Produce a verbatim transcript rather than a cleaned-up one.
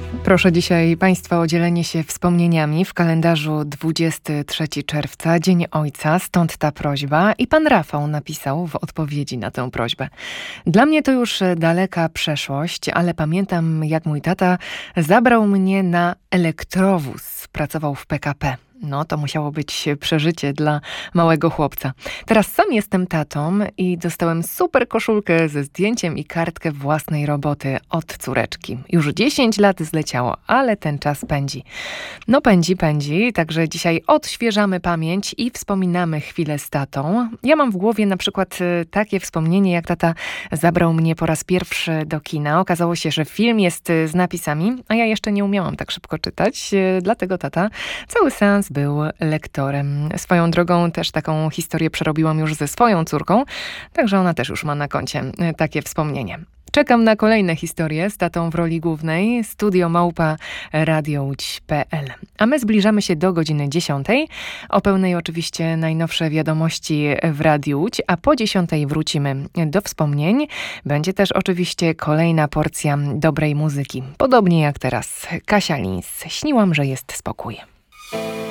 Proszę dzisiaj Państwa o dzielenie się wspomnieniami. W kalendarzu dwudziestego trzeciego czerwca, Dzień Ojca, stąd ta prośba. I pan Rafał napisał w odpowiedzi na tę prośbę. Dla mnie to już daleka przeszłość, ale pamiętam, jak mój tata zabrał mnie na elektrowóz. Pracował w P K P. No, to musiało być przeżycie dla małego chłopca. Teraz sam jestem tatą i dostałem super koszulkę ze zdjęciem i kartkę własnej roboty od córeczki. Już dziesięć lat zleciało, ale ten czas pędzi. No pędzi, pędzi, także dzisiaj odświeżamy pamięć i wspominamy chwilę z tatą. Ja mam w głowie na przykład takie wspomnienie, jak tata zabrał mnie po raz pierwszy do kina. Okazało się, że film jest z napisami, a ja jeszcze nie umiałam tak szybko czytać, dlatego tata cały seans był lektorem. Swoją drogą też taką historię przerobiłam już ze swoją córką, także ona też już ma na koncie takie wspomnienie. Czekam na kolejne historie z tatą w roli głównej. Studio małpa radiołódź kropka pe el. A my zbliżamy się do godziny dziesiątej. O pełnej oczywiście najnowsze wiadomości w Radiu Łódź, a po dziesiątej wrócimy do wspomnień. Będzie też oczywiście kolejna porcja dobrej muzyki. Podobnie jak teraz. Kasia Lins. Śniłam, że jest spokój.